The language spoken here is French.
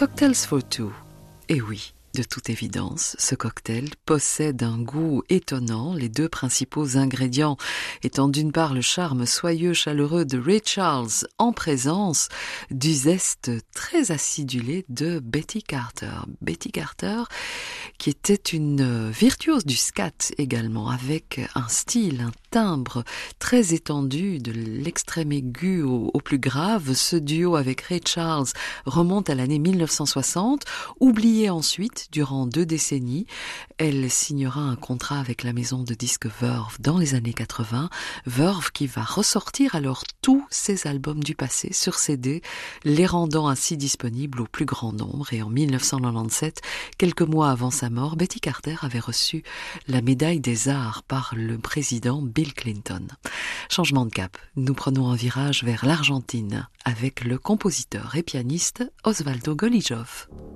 Cocktails for Two. Et oui, de toute évidence, ce cocktail possède un goût étonnant, les deux principaux ingrédients étant d'une part le charme soyeux, chaleureux de Ray Charles en présence du zeste très acidulé de Betty Carter. Betty Carter qui était une virtuose du scat également, avec un style, un timbre très étendu, de l'extrême aigu au plus grave. Ce duo avec Ray Charles remonte à l'année 1960, oublié ensuite durant 2 décennies. Elle signera un contrat avec la maison de disques Verve dans les années 80, Verve qui va ressortir alors tous ses albums du passé sur CD, les rendant ainsi disponibles au plus grand nombre. Et en 1997, quelques mois avant sa mort, Betty Carter avait reçu la médaille des arts par le président Bill Clinton. Changement de cap, nous prenons un virage vers l'Argentine avec le compositeur et pianiste Osvaldo Golijov.